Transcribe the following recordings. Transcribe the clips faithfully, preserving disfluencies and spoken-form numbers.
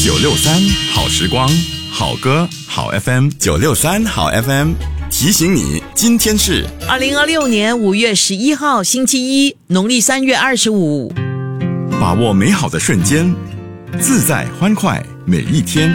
九六三好时光，好歌好 F M， 九六三好 F M 提醒你，今天是二零二六年五月十一号星期一，农历三月二十五。 把握美好的瞬间，自在欢快每一天。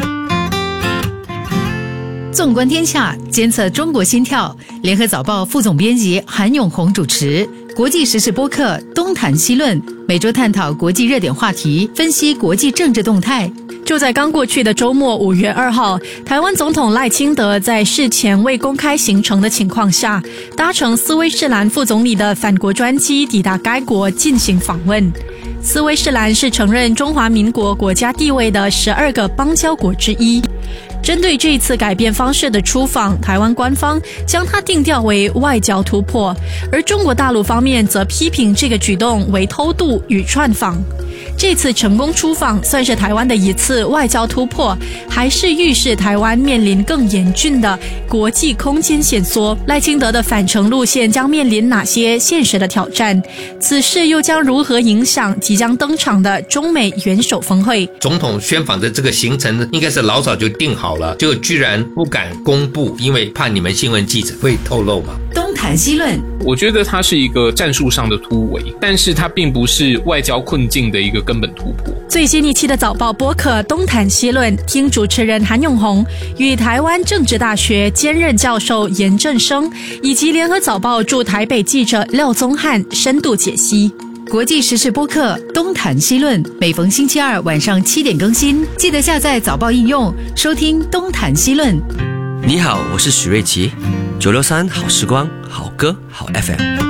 纵观天下，监测中国心跳。联合早报副总编辑韩永红主持。国际时事播客东谈西论，每周探讨国际热点话题，分析国际政治动态。 就在刚过去的周末五月二号，台湾总统赖清德在事前未公开行程的情况下，搭乘斯威士兰副总理的返国专机抵达该国进行访问。斯威士兰是承认中华民国国家地位的十二个邦交国之一。针对这一次改变方式的出访，台湾官方将它定调为外交突破，而中国大陆方面则批评这个举动为偷渡与串访。这次成功出访算是台湾的一次外交突破，还是预示台湾面临更严峻的国际空间限缩？赖清德的返程路线将面临哪些现实的挑战？此事又将如何影响即将登场的中美元首峰会？ 总统宣访的这个行程应该是老早就定好了，就居然不敢公布，因为怕你们新闻记者会透露嘛。 东谈西论， 我觉得它是一个战术上的突围，但是它并不是外交困境的一个根本突破。 最新一期的早报播客东谈西论，听主持人韩永红与台湾政治大学兼任教授严正生以及联合早报驻台北记者廖宗翰深度解析。 国际时事播客东谈西论，每逢星期二晚上七点更新，记得下载早报应用收听东谈西论。 你好，我是许瑞琪，九六三好时光，好歌好 F M。